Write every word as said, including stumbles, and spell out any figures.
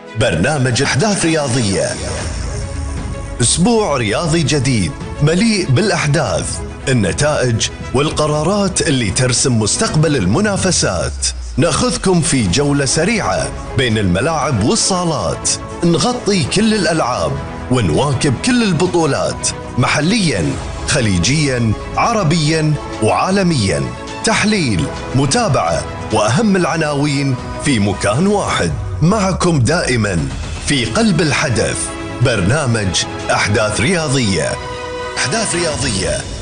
برنامج أحداث رياضية. أسبوع رياضي جديد مليء بالأحداث، النتائج والقرارات اللي ترسم مستقبل المنافسات. نأخذكم في جولة سريعة بين الملاعب والصالات، نغطي كل الألعاب ونواكب كل البطولات محلياً، خليجياً، عربياً وعالمياً. تحليل، متابعة وأهم العناوين في مكان واحد، معكم دائماً في قلب الحدث. برنامج أحداث رياضية. أحداث رياضية